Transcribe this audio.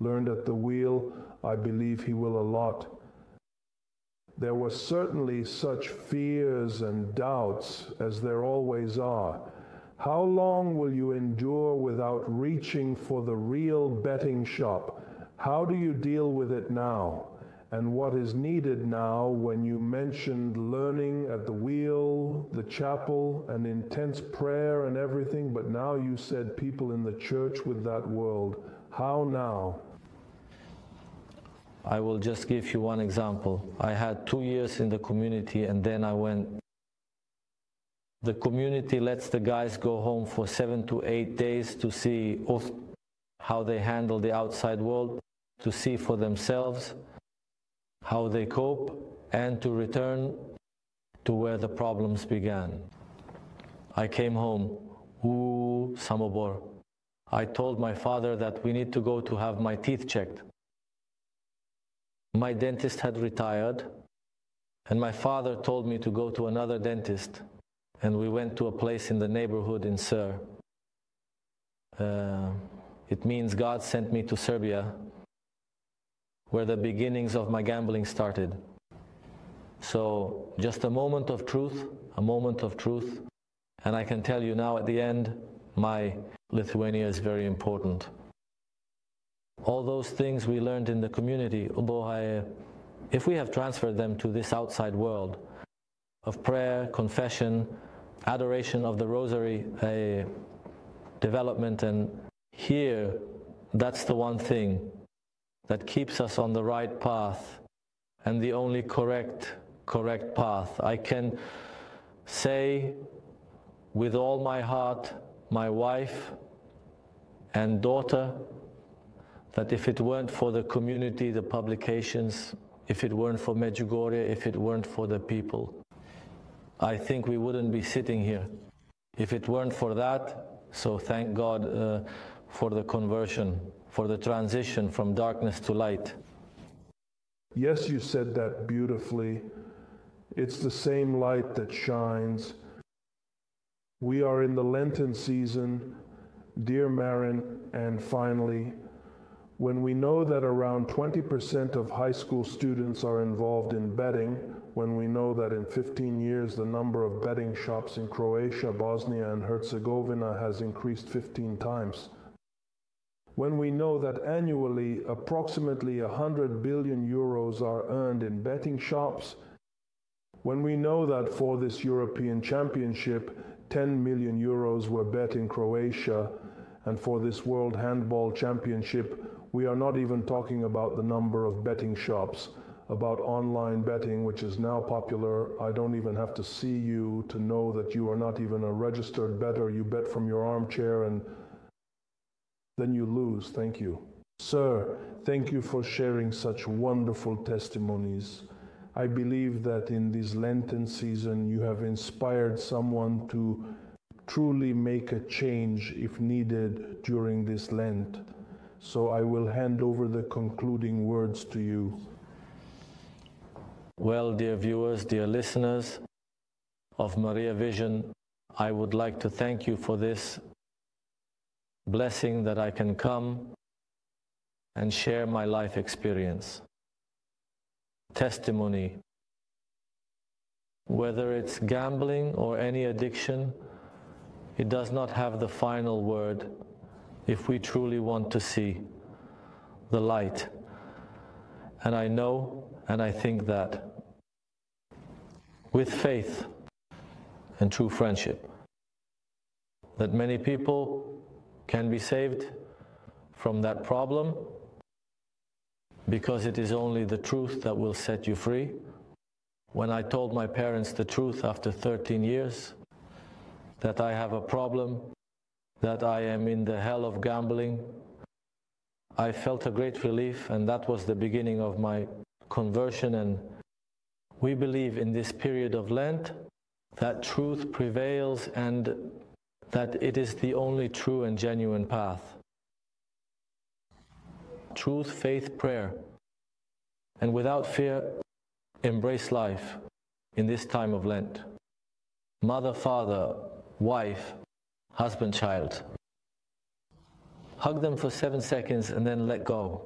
learned at the wheel, I believe he will a lot. There were certainly such fears and doubts as there always are. How long will you endure without reaching for the real betting shop? How do you deal with it now? And what is needed now when you mentioned learning at the wheel, the chapel, and intense prayer and everything, but now you said people in the church with that world. How now? I will just give you one example. I had 2 years in the community and then I went. The community lets the guys go home for 7 to 8 days to see how they handle the outside world, to see for themselves how they cope, and to return to where the problems began. I came home, Samobor. I told my father that we need to go to have my teeth checked. My dentist had retired, and my father told me to go to another dentist, and we went to a place in the neighborhood in Sir. It means God sent me to Serbia, where the beginnings of my gambling started. So just a moment of truth, and I can tell you now at the end, my Lithuania is very important. All those things we learned in the community, if we have transferred them to this outside world of prayer, confession, adoration of the rosary, development, and here, that's the one thing that keeps us on the right path and the only correct path. I can say with all my heart, my wife and daughter, that if it weren't for the community, the publications, if it weren't for Medjugorje, if it weren't for the people, I think we wouldn't be sitting here. If it weren't for that, so thank God for the conversion, for the transition from darkness to light. Yes, you said that beautifully. It's the same light that shines. We are in the Lenten season, dear Marin, and finally, when we know that around 20% of high school students are involved in betting, when we know that in 15 years the number of betting shops in Croatia, Bosnia, and Herzegovina has increased 15 times, when we know that annually approximately 100 billion euros are earned in betting shops, when we know that for this European Championship 10 million euros were bet in Croatia, and for this World Handball Championship we are not even talking about the number of betting shops, about online betting, which is now popular. I don't even have to see you to know that you are not even a registered bettor. You bet from your armchair and then you lose. Thank you. Sir, thank you for sharing such wonderful testimonies. I believe that in this Lenten season you have inspired someone to truly make a change if needed during this Lent. So I will hand over the concluding words to you. Well, dear viewers, dear listeners of Maria Vision, I would like to thank you for this blessing that I can come and share my life experience, testimony. Whether it's gambling or any addiction, it does not have the final word if we truly want to see the light. And I know and I think that with faith and true friendship, that many people can be saved from that problem, because it is only the truth that will set you free. When I told my parents the truth after 13 years, that I have a problem, that I am in the hell of gambling, I felt a great relief, and that was the beginning of my conversion. And we believe in this period of Lent that truth prevails and that it is the only true and genuine path. Truth, faith, prayer, and without fear, embrace life in this time of Lent. Mother, father, wife, husband, child. Hug them for 7 seconds and then let go.